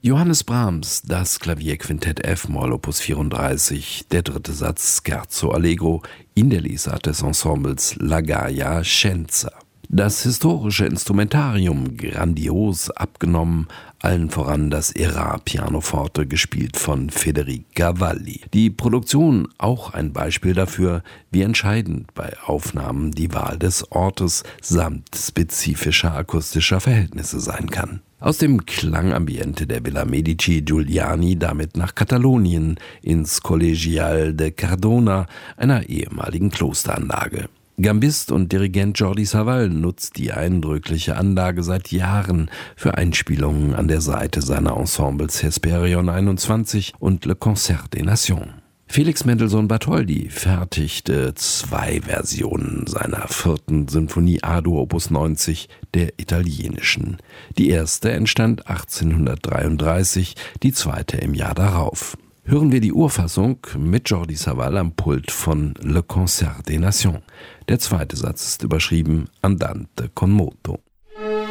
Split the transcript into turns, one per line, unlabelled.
Johannes Brahms, das Klavierquintett F-Moll Opus 34, der dritte Satz Scherzo Allegro in der Lesart des Ensembles La Gaia Scienza. Das historische Instrumentarium grandios abgenommen, allen voran das Era-Pianoforte, gespielt von Federic Cavalli. Die Produktion auch ein Beispiel dafür, wie entscheidend bei Aufnahmen die Wahl des Ortes samt spezifischer akustischer Verhältnisse sein kann. Aus dem Klangambiente der Villa Medici Giuliani damit nach Katalonien ins Collegial de Cardona, einer ehemaligen Klosteranlage. Gambist und Dirigent Jordi Savall nutzt die eindrückliche Anlage seit Jahren für Einspielungen an der Seite seiner Ensembles Hesperion 21 und Le Concert des Nations. Felix Mendelssohn-Bartholdy fertigte 2 Versionen seiner 4. Symphonie A-Dur Opus 90, der italienischen. Die erste entstand 1833, die zweite im Jahr darauf. Hören wir die Urfassung mit Jordi Savall am Pult von Le Concert des Nations. Der zweite Satz ist überschrieben Andante con moto.